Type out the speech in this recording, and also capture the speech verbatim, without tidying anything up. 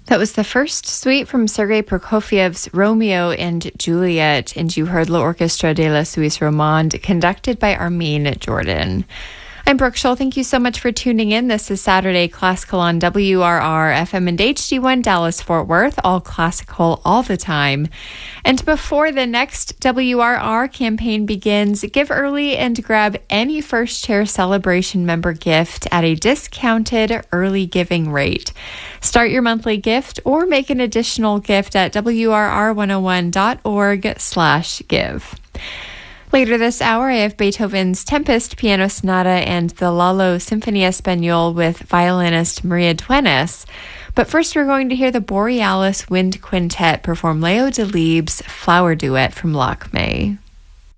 That was the first suite from Sergei Prokofiev's Romeo and Juliet, and you heard L'Orchestre de la Suisse Romande, conducted by Armin Jordan. I'm Brooke Scholl. Thank you so much for tuning in. This is Saturday Classical on W R R F M and H D one Dallas-Fort Worth, all classical all the time. And before the next W R R campaign begins, give early and grab any First Chair Celebration member gift at a discounted early giving rate. Start your monthly gift or make an additional gift at W R R one oh one dot org slash give. Later this hour, I have Beethoven's Tempest Piano Sonata and the Lalo Symphony Espagnole with violinist Maria Duenas. But first, we're going to hear the Borealis Wind Quintet perform Leo Delibes' Flower Duet from Lakmé.